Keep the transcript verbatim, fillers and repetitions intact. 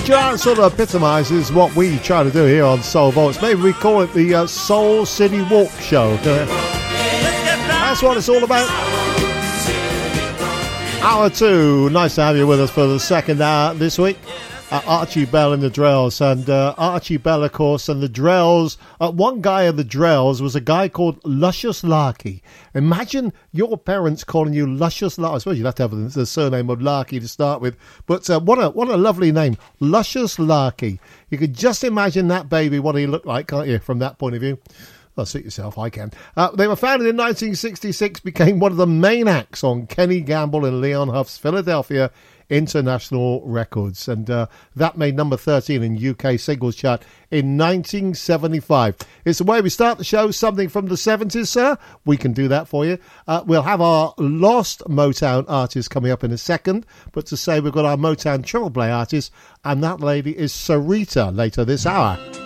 That sort of epitomises what we try to do here on Soul Vaults. Maybe we call it the uh, Soul City Walk Show. That's what it's all about. Hour two. Nice to have you with us for the second hour this week. Uh, Archie Bell and the Drells, and uh, Archie Bell, of course, and the Drells. Uh, one guy of the Drells was a guy called Luscious Larky. Imagine your parents calling you Luscious Larky. I suppose you'd have to have the surname of Larky to start with, but uh, what a what a lovely name, Luscious Larky. You could just imagine that baby, what he looked like, can't you, from that point of view? Well, suit yourself, I can. Uh, they were founded in nineteen sixty-six, became one of the main acts on Kenny Gamble and Leon Huff's Philadelphia International Records, and uh, that made number thirteen in U K singles chart in nineteen seventy-five. It's the way we start the show, something from the seventies, sir. We can do that for you. Uh, we'll have our lost Motown artist coming up in a second, but to say we've got our Motown Triple Play artist, and that lady is Sarita later this hour.